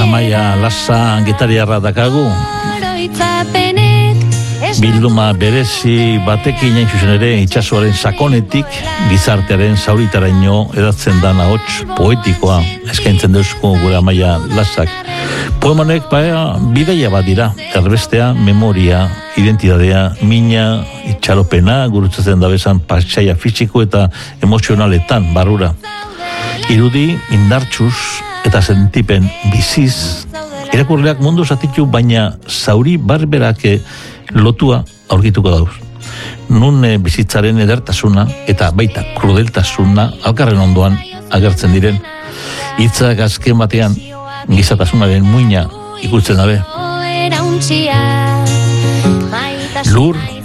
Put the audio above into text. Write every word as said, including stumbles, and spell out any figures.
Amaia Lasa gitariarra dakagu. Bilduma berezi batekin hain zuzen ere itsasoaren sakonetik gizartearen zauritaraino edatzen da ahots poetikoa eskaintzen deusko gure Amaia Lasak. Poemanek baina bidaia bat dira, erbestea, memoria, identidadea, mina, itxaropena, gurutzatzen da bezan pasaia fisiko eta emozionaletan barrura. Irudi, indartxuz eta sentipen biziz, irakurleak mundu zatitu baina zauri barberake lotua aurkituko dauz. Nun e, bizitzaren edertasuna eta baita krudeltasuna alkarren ondoan agertzen diren. Hitzak azken batean gizatasunaren muina ikusten dabe. Lur